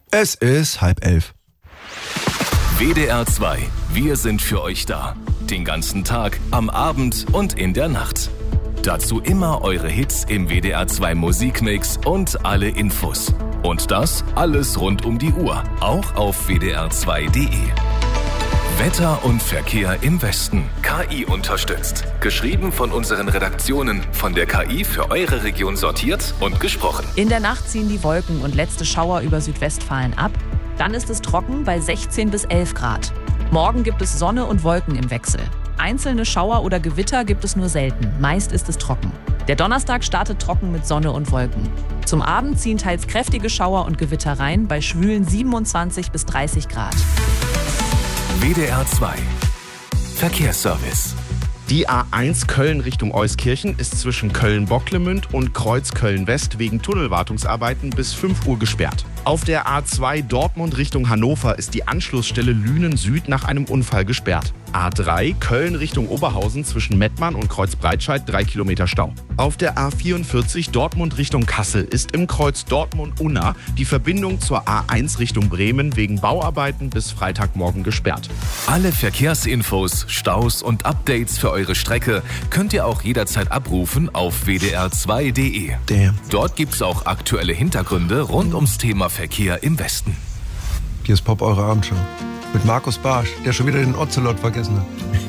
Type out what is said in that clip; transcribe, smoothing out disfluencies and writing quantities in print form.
Es ist 10:30. WDR 2. Wir sind für euch da. Den ganzen Tag, am Abend und in der Nacht. Dazu immer eure Hits im WDR 2 Musikmix und alle Infos. Und das alles rund um die Uhr, auch auf wdr2.de. Wetter und Verkehr im Westen. KI unterstützt. Geschrieben von unseren Redaktionen, von der KI für eure Region sortiert und gesprochen. In der Nacht ziehen die Wolken und letzte Schauer über Südwestfalen ab. Dann ist es trocken bei 16 bis 11 Grad. Morgen gibt es Sonne und Wolken im Wechsel. Einzelne Schauer oder Gewitter gibt es nur selten. Meist ist es trocken. Der Donnerstag startet trocken mit Sonne und Wolken. Zum Abend ziehen teils kräftige Schauer und Gewitter rein bei schwülen 27 bis 30 Grad. WDR 2. Verkehrsservice. Die A1 Köln Richtung Euskirchen ist zwischen Köln-Bocklemünd und Kreuz-Köln-West wegen Tunnelwartungsarbeiten bis 5 Uhr gesperrt. Auf der A2 Dortmund Richtung Hannover ist die Anschlussstelle Lünen Süd nach einem Unfall gesperrt. A3 Köln Richtung Oberhausen zwischen Mettmann und Kreuzbreitscheid 3 Kilometer Stau. Auf der A44 Dortmund Richtung Kassel ist im Kreuz Dortmund-Unna die Verbindung zur A1 Richtung Bremen wegen Bauarbeiten bis Freitagmorgen gesperrt. Alle Verkehrsinfos, Staus und Updates für eure Strecke könnt ihr auch jederzeit abrufen auf wdr2.de. Dort gibt's auch aktuelle Hintergründe rund ums Thema Verkehr im Westen. Hier ist Pop, eure Abendshow. Mit Markus Barsch, der schon wieder den Ocelot vergessen hat.